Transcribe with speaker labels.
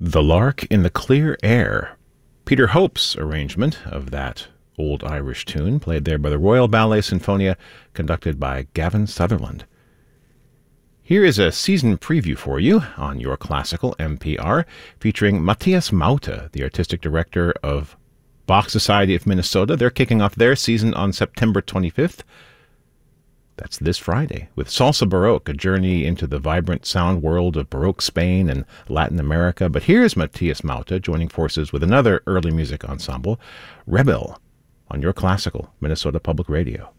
Speaker 1: The Lark in the Clear Air. Peter Hope's arrangement of that old Irish tune, played there by the Royal Ballet Sinfonia, conducted by Gavin Sutherland. Here is a season preview for you on Your Classical MPR, featuring Matthias Maute, the artistic director of Bach Society of Minnesota. They're kicking off their season on September 25th. That's this Friday, with Salsa Baroque, a journey into the vibrant sound world of Baroque Spain and Latin America. But here's Matthias Maute joining forces with another early music ensemble, Rebel, on Your Classical Minnesota Public Radio.